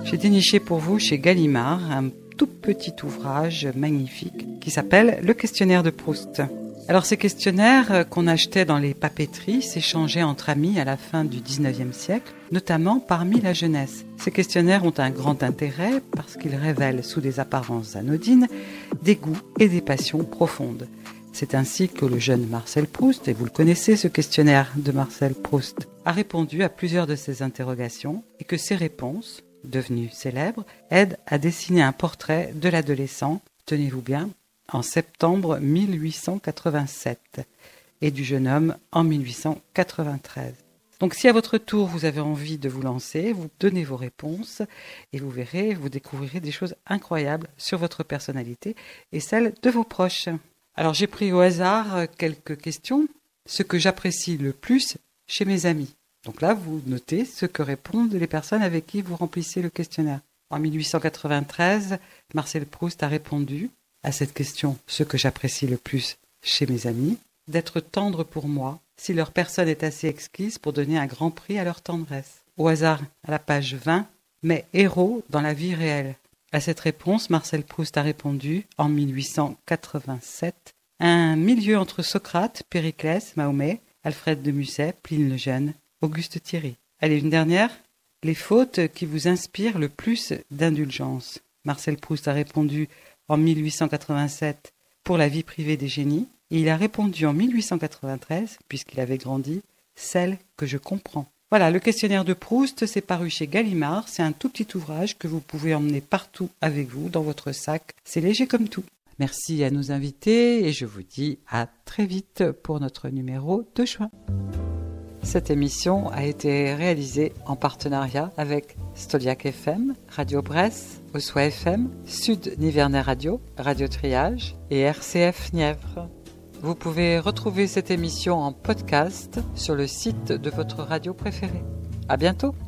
J'ai déniché pour vous chez Gallimard un tout petit ouvrage magnifique qui s'appelle Le questionnaire de Proust. Alors ces questionnaires qu'on achetait dans les papeteries s'échangeaient entre amis à la fin du 19e siècle, notamment parmi la jeunesse. Ces questionnaires ont un grand intérêt parce qu'ils révèlent sous des apparences anodines des goûts et des passions profondes. C'est ainsi que le jeune Marcel Proust, et vous le connaissez ce questionnaire de Marcel Proust, a répondu à plusieurs de ces interrogations et que ces réponses, devenues célèbres, aident à dessiner un portrait de l'adolescent, tenez-vous bien, en septembre 1887 et du jeune homme en 1893. Donc si à votre tour vous avez envie de vous lancer, vous donnez vos réponses et vous verrez, vous découvrirez des choses incroyables sur votre personnalité et celle de vos proches. Alors j'ai pris au hasard quelques questions, ce que j'apprécie le plus chez mes amis. Donc là, vous notez ce que répondent les personnes avec qui vous remplissez le questionnaire. En 1893, Marcel Proust a répondu à cette question, ce que j'apprécie le plus chez mes amis, d'être tendre pour moi, si leur personne est assez exquise pour donner un grand prix à leur tendresse. Au hasard, à la page 20, mais héros dans la vie réelle. À cette réponse, Marcel Proust a répondu, en 1887, un milieu entre Socrate, Périclès, Mahomet, Alfred de Musset, Pline le Jeune, Auguste Thierry. Allez, une dernière. Les fautes qui vous inspirent le plus d'indulgence. Marcel Proust a répondu en 1887 pour la vie privée des génies, et il a répondu en 1893, puisqu'il avait grandi, celle que je comprends. Voilà, le questionnaire de Proust, c'est paru chez Gallimard, c'est un tout petit ouvrage que vous pouvez emmener partout avec vous, dans votre sac, c'est léger comme tout. Merci à nos invités et je vous dis à très vite pour notre numéro de juin. Cette émission a été réalisée en partenariat avec Stoliac FM, Radio Bresse, Ossois FM, Sud Nivernais Radio, Radio Triage et RCF Nièvre. Vous pouvez retrouver cette émission en podcast sur le site de votre radio préférée. À bientôt!